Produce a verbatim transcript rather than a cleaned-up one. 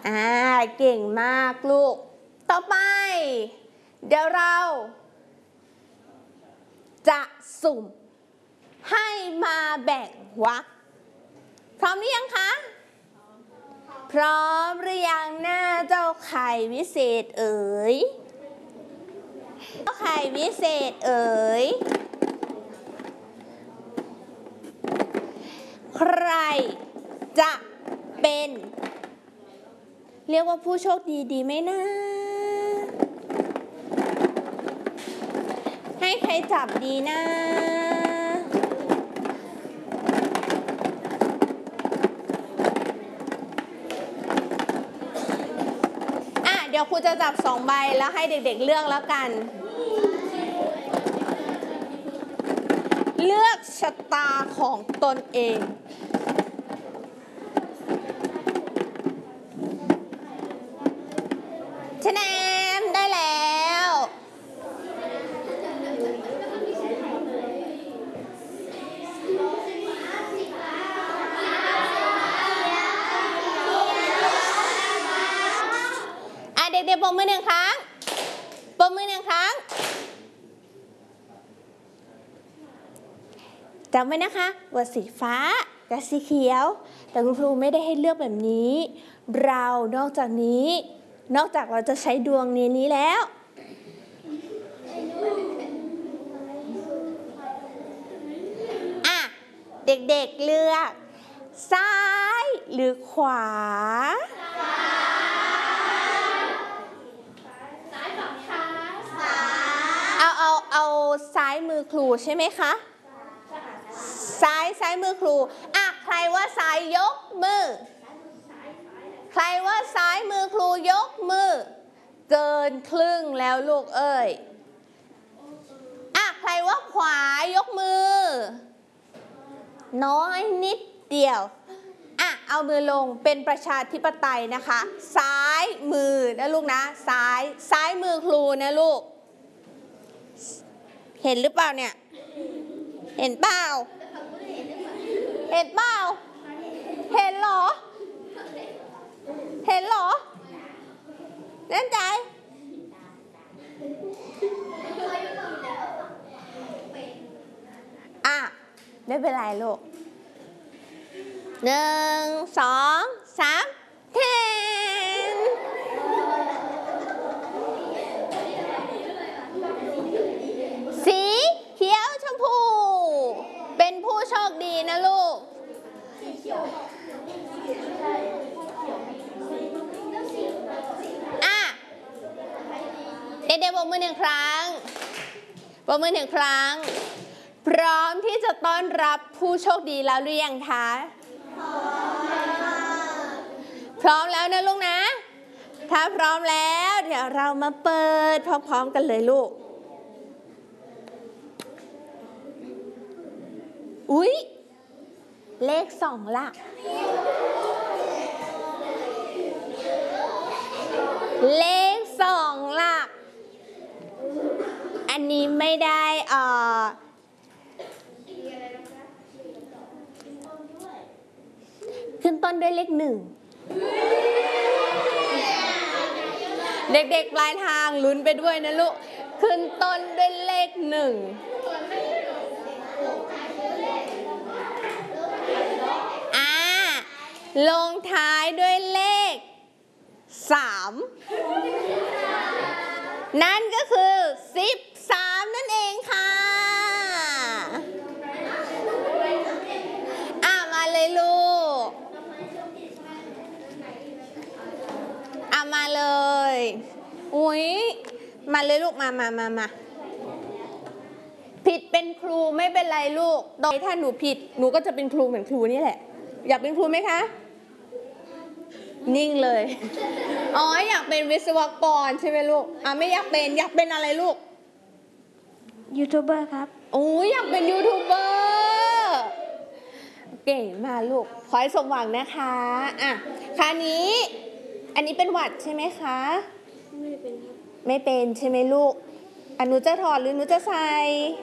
อ่าเก่งมากลูกต่อไปเดี๋ยวเราจะสุ่มให้มาแบ่งวรรคพร้อมหรือยังคะพร้อมหรือยังหน้าเจ้าไข่วิเศษเอ๋ยเจ้าไข่วิเศษเอ๋ยใครจะเป็นเรียกว่าผู้โชคดีดีไหมนะให้ใครจับดีนะอ่ะเดี๋ยวครูจะจับสองใบแล้วให้เด็กๆเลือกแล้วกันเลือกชะตาของตนเองชะแนมได้แล้วอ่ะเด็กๆปรบมือหนึ่งครั้งปรบมือหนึ่งครั้งจำไว้นะคะว่าสีฟ้ากับสีเขียวแต่คุณครูไม่ได้ให้เลือกแบบนี้เรานอกจากนี้นอกจากเราจะใช้ดวงนี้นี้แล้วอ่ะเด็กๆเลือกซ้ายหรือขวาซ้ายฝั่งซ้ายเอาเอาเอาซ้ายมือครูใช่ไหมคะซ้ายซ้ายมือครูอ่ะใครว่าซ้ายยกมือใครว่าซ้ายมือครูยกมือเกินครึ่งแล้วลูกเอ้ยอ่ะใครว่าขวายกมือน้อยนิดเดียวอ่ะเอามือลงเป็นประชาธิปไตยนะคะซ้ายมือนะลูกนะซ้ายซ้ายมือครูนะลูกเห็นหรือเปล่าเนี่ยเห็นเปล่าเห็นเปล่าเห็นเหรอเห็นเหรอแน่ใจอ่ะไม่เป็นไรลูกหนึ่งสองสามเทนสีเขียวชมพูเป็นผู้โชคดีนะลูกอ่ะเด็กๆปรบมือหนึ่งครั้งปรบมือหนึ่งครั้งพร้อมที่จะต้อนรับผู้โชคดีแล้วหรือยังคะพร้อมแล้วนะลูกนะถ้าพร้อมแล้วเดี๋ยวเรามาเปิดพร้อมๆกันเลยลูกอุ๊ยเลขสองหลักเลขสองหลักอันนี้ไม่ได้เอ่อขึ้นต้นด้วยเลขหนึ่งเด็กๆปลายทางลุ้นไปด้วยนะลูกขึ้นต้นด้วยเลขหนึ่งอ่าลงท้ายด้วยเลขสามนั่นก็คือสิบสามนั่นเองค่ะอ่ะมาเลยลูกอ่ะมาเลยอุ๊ยมาเลยลูกมามามามาผิดเป็นครูไม่เป็นไรลูกโดยถ้าหนูผิดหนูก็จะเป็นครูเหมือนครูนี่แหละอยากเป็นครูไหมคะนิ่งเลยอ๋ออยากเป็นวิศวกรใช่ไหมลูกอ่ะไม่อยากเป็นอยากเป็นอะไรลูกยูทูบเบอร์ครับโอ้ยอยากเป็นยูทูบเบอร์เก่งมากลูกขอให้สมหวังนะคะอ่ะคราวนี้อันนี้เป็นหวัดใช่ไหมคะไม่เป็นครับไม่เป็นใช่ไหมลูกอ่ะหนูจะถอดหรือหนูจะใส่